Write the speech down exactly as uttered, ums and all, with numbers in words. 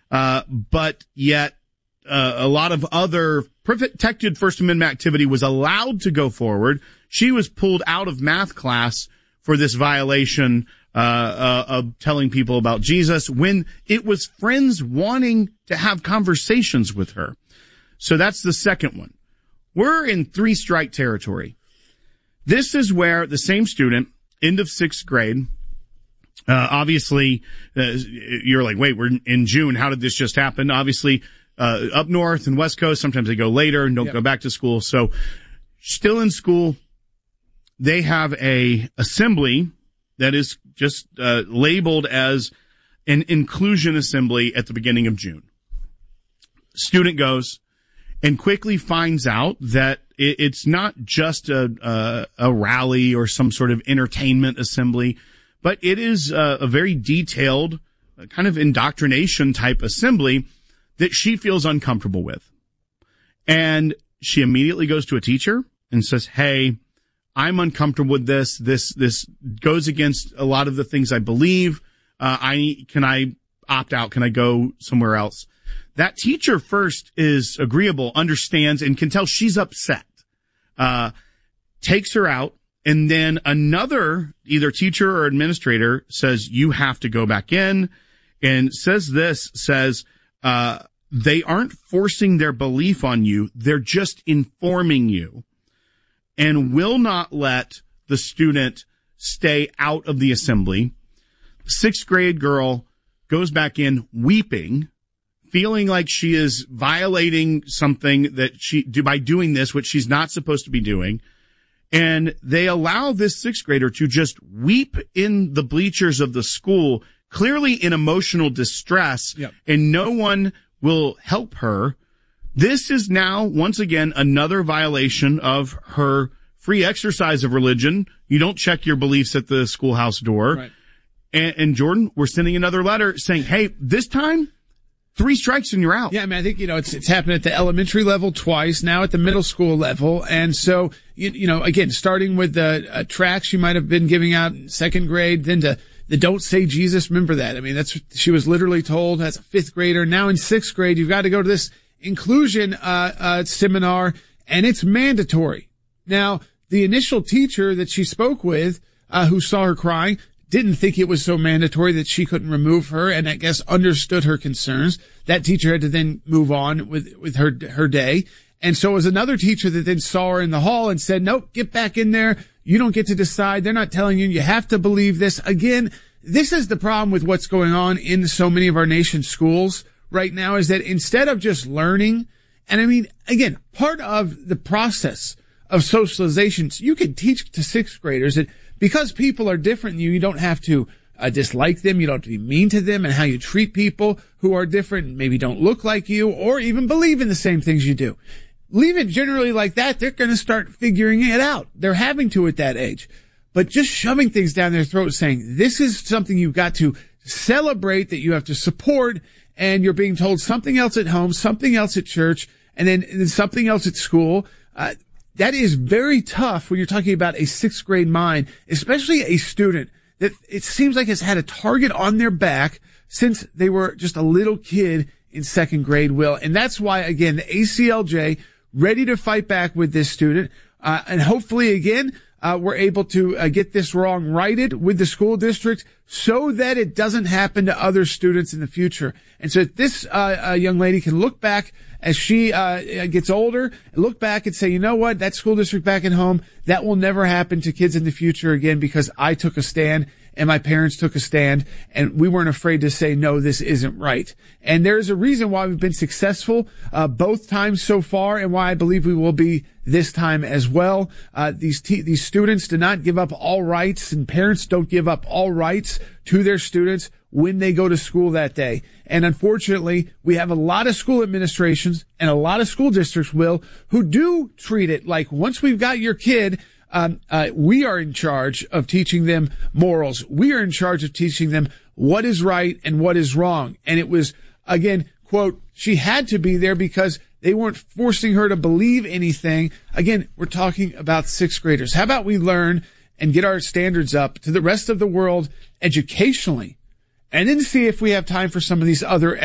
uh, but yet uh, a lot of other protected First Amendment activity was allowed to go forward. She was pulled out of math class for this violation uh, uh of telling people about Jesus when it was friends wanting to have conversations with her. So that's the second one. We're in three strike territory. This is where the same student, end of sixth grade, uh, obviously, uh, you're like, wait, we're in June. How did this just happen? Obviously, uh, up north and West Coast, sometimes they go later and don't yep. go back to school. So still in school, they have a assembly that is just uh, labeled as an inclusion assembly at the beginning of June. Student goes and quickly finds out that it, it's not just a, a a rally or some sort of entertainment assembly, but it is a, a very detailed kind of indoctrination type assembly that she feels uncomfortable with. And she immediately goes to a teacher and says, hey, I'm uncomfortable with this. This, this goes against a lot of the things I believe. Uh, I, can I opt out? Can I go somewhere else? That teacher first is agreeable, understands, and can tell she's upset. Uh, takes her out, and then another, either teacher or administrator says, you have to go back in, and says this, says, uh, they aren't forcing their belief on you. They're just informing you, and will not let the student stay out of the assembly. Sixth grade girl goes back in weeping, feeling like she is violating something that she do by doing this, which she's not supposed to be doing. And they allow this sixth grader to just weep in the bleachers of the school, clearly in emotional distress, yep. and no one will help her. This is now, once again, another violation of her free exercise of religion. You don't check your beliefs at the schoolhouse door. Right. And, and Jordan, we're sending another letter saying, hey, this time, three strikes and you're out. Yeah, I mean, I think, you know, it's, it's happened at the elementary level twice, now at the middle school level. And so, you, you know, again, starting with the uh, tracts you might have been giving out in second grade, then to the Don't Say Jesus. Remember that. I mean, that's, she was literally told as a fifth grader. Now in sixth grade, you've got to go to this inclusion, uh, uh, seminar, and it's mandatory. Now, the initial teacher that she spoke with, uh, who saw her crying, didn't think it was so mandatory that she couldn't remove her, and I guess understood her concerns. That teacher had to then move on with, with her, her day. And so was another teacher that then saw her in the hall and said, nope, get back in there. You don't get to decide. They're not telling you. You have to believe this. Again, this is the problem with what's going on in so many of our nation's schools right now, is that instead of just learning, and I mean, again, part of the process of socialization, you can teach to sixth graders that because people are different than you, you don't have to uh, dislike them. You don't have to be mean to them, and how you treat people who are different, maybe don't look like you, or even believe in the same things you do. Leave it generally like that. They're going to start figuring it out. They're having to at that age. But just shoving things down their throat, saying this is something you've got to celebrate, that you have to support, and you're being told something else at home, something else at church, and then, and then something else at school. Uh, That is very tough when you're talking about a sixth grade mind, especially a student that it seems like has had a target on their back since they were just a little kid in second grade, Will. And that's why, again, the A C L J ready to fight back with this student. Uh, and hopefully, again, uh, we're able to uh, get this wrong righted with the school district so that it doesn't happen to other students in the future. And so this uh, uh, young lady can look back as she uh gets older, look back and say, you know what, that school district back at home, that will never happen to kids in the future again, because I took a stand and my parents took a stand, and we weren't afraid to say, no, this isn't right. And there's a reason why we've been successful uh both times so far, and why I believe we will be this time as well. Uh these te- these students do not give up all rights, and parents don't give up all rights to their students when they go to school that day. And unfortunately, we have a lot of school administrations and a lot of school districts, Will, who do treat it like once we've got your kid, um, uh, we are in charge of teaching them morals. We are in charge of teaching them what is right and what is wrong. And it was, again, quote, she had to be there because they weren't forcing her to believe anything. Again, we're talking about sixth graders. How about we learn and get our standards up to the rest of the world educationally, and then see if we have time for some of these other